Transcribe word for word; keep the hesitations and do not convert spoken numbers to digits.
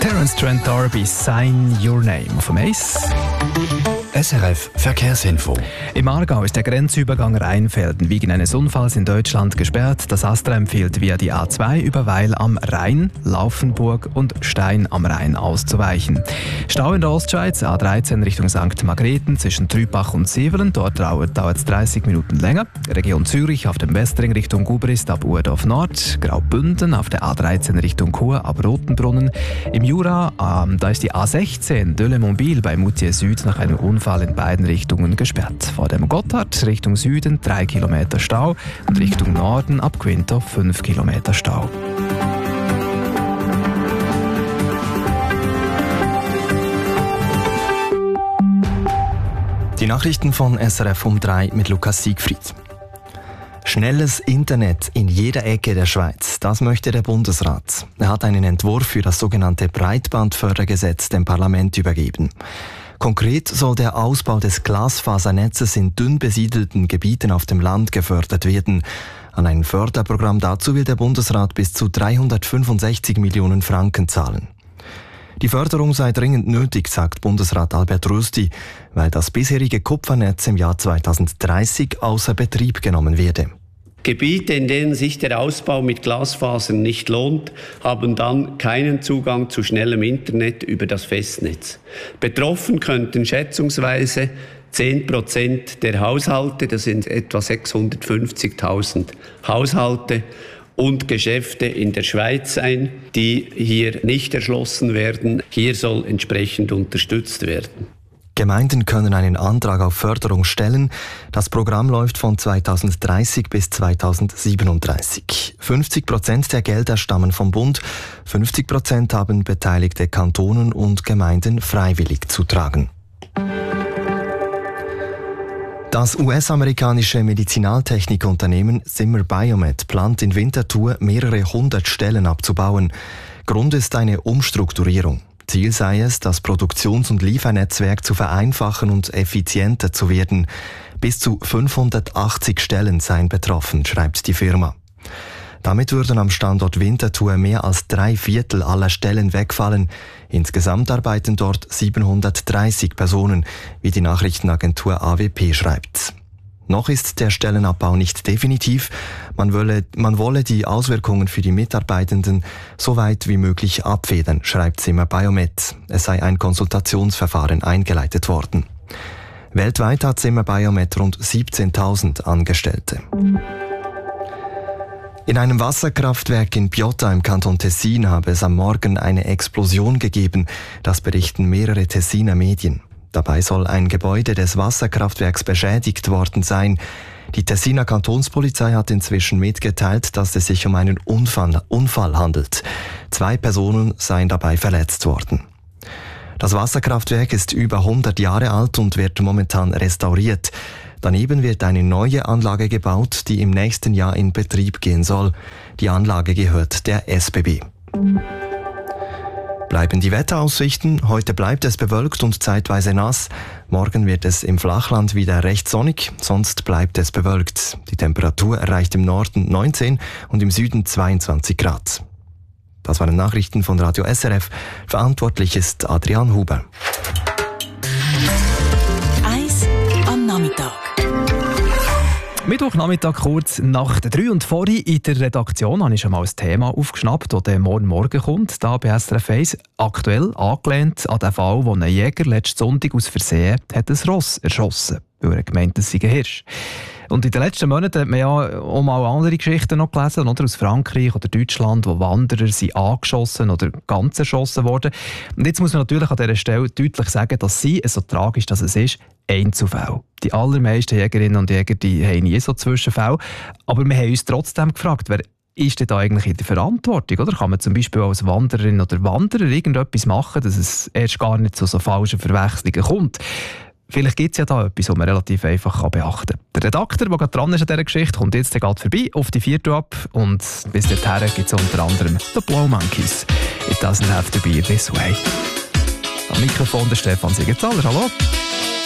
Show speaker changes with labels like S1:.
S1: Terence Trent D'Arby, Sign Your Name auf dem Ace.
S2: S R F Verkehrsinfo.
S1: Im Aargau ist der Grenzübergang Rheinfelden wegen eines Unfalls in Deutschland gesperrt. Das AStA empfiehlt, via die A zwei über Weil am Rhein, Laufenburg und Stein am Rhein auszuweichen. Stau in der Ostschweiz, A dreizehn Richtung Sankt Margrethen zwischen Trübach und Sivelen. Dort dauert es dreißig Minuten länger. Region Zürich auf dem Westring Richtung Gubrist ab Urdorf Nord. Graubünden auf der A dreizehn Richtung Chur ab Rotenbrunnen. Im Jura, ähm, da ist die A sechzehn Deule-Montville bei Moutier Süd nach einem Unfall in beiden Richtungen gesperrt. Vor dem Gotthard Richtung Süden drei Kilometer Stau und Richtung Norden ab Quinto fünf Kilometer Stau.
S2: Die Nachrichten von S R F um drei mit Lukas Siegfried. Schnelles Internet in jeder Ecke der Schweiz, das möchte der Bundesrat. Er hat einen Entwurf für das sogenannte Breitbandfördergesetz dem Parlament übergeben. Konkret soll der Ausbau des Glasfasernetzes in dünn besiedelten Gebieten auf dem Land gefördert werden. An ein Förderprogramm dazu will der Bundesrat bis zu dreihundertfünfundsechzig Millionen Franken zahlen. Die Förderung sei dringend nötig, sagt Bundesrat Albert Rösti, weil das bisherige Kupfernetz im Jahr zweitausenddreißig außer Betrieb genommen werde.
S3: Gebiete, in denen sich der Ausbau mit Glasfasern nicht lohnt, haben dann keinen Zugang zu schnellem Internet über das Festnetz. Betroffen könnten schätzungsweise zehn Prozent der Haushalte, das sind etwa sechshundertfünfzigtausend Haushalte und Geschäfte in der Schweiz sein, die hier nicht erschlossen werden. Hier soll entsprechend unterstützt werden.
S2: Gemeinden können einen Antrag auf Förderung stellen. Das Programm läuft von zweitausenddreißig bis zweitausendsiebenunddreißig. fünfzig Prozent der Gelder stammen vom Bund, fünfzig Prozent haben beteiligte Kantonen und Gemeinden freiwillig zu tragen. Das U S-amerikanische Medizinaltechnikunternehmen Zimmer Biomet plant in Winterthur mehrere hundert Stellen abzubauen. Grund ist eine Umstrukturierung. Ziel sei es, das Produktions- und Liefernetzwerk zu vereinfachen und effizienter zu werden. Bis zu fünfhundertachtzig Stellen seien betroffen, schreibt die Firma. Damit würden am Standort Winterthur mehr als drei Viertel aller Stellen wegfallen. Insgesamt arbeiten dort siebenhundertdreißig Personen, wie die Nachrichtenagentur A W P schreibt. Noch ist der Stellenabbau nicht definitiv. Man wolle, man wolle die Auswirkungen für die Mitarbeitenden so weit wie möglich abfedern, schreibt Zimmer Biomet. Es sei ein Konsultationsverfahren eingeleitet worden. Weltweit hat Zimmer Biomet rund siebzehntausend Angestellte. In einem Wasserkraftwerk in Piotta im Kanton Tessin habe es am Morgen eine Explosion gegeben. Das berichten mehrere Tessiner Medien. Dabei soll ein Gebäude des Wasserkraftwerks beschädigt worden sein. Die Tessiner Kantonspolizei hat inzwischen mitgeteilt, dass es sich um einen Unfall, Unfall handelt. Zwei Personen seien dabei verletzt worden. Das Wasserkraftwerk ist über hundert Jahre alt und wird momentan restauriert. Daneben wird eine neue Anlage gebaut, die im nächsten Jahr in Betrieb gehen soll. Die Anlage gehört der S B B. Bleiben die Wetteraussichten. Heute bleibt es bewölkt und zeitweise nass. Morgen wird es im Flachland wieder recht sonnig, sonst bleibt es bewölkt. Die Temperatur erreicht im Norden neunzehn und im Süden zweiundzwanzig Grad. Das waren Nachrichten von Radio S R F. Verantwortlich ist Adrian Huber.
S4: Eis am Nachmittag.
S1: Mittwochnachmittag kurz nach der drei und vorhin in der Redaktion habe ich schon mal ein Thema aufgeschnappt, das morgen Morgen kommt, da bei S R F eins. Aktuell angelehnt an den Fall, wo ein Jäger letzten Sonntag aus Versehen hat ein Ross erschossen, weil er gemeint, es sei ein Hirsch. Und in den letzten Monaten hat man ja auch mal andere Geschichten noch gelesen, oder aus Frankreich oder Deutschland, wo Wanderer sind angeschossen oder ganz erschossen wurden. Und jetzt muss man natürlich an dieser Stelle deutlich sagen, dass sie, so tragisch dass es ist, Einzelfälle. Die allermeisten Jägerinnen und Jäger die haben nie so Zwischenfälle. Aber wir haben uns trotzdem gefragt, wer ist denn da eigentlich in der Verantwortung? Oder kann man zum Beispiel als Wandererin oder Wanderer irgendetwas machen, dass es erst gar nicht zu so falschen Verwechslungen kommt? Vielleicht gibt es ja da etwas, was man relativ einfach beachten kann. Der Redakteur, der gerade dran ist an dieser Geschichte, kommt jetzt gerade vorbei auf die vierte ab. Und bis dahin gibt es unter anderem The Blow Monkeys. It doesn't have to be this way. Am Mikrofon der Stefan Siegenthaler. Hallo.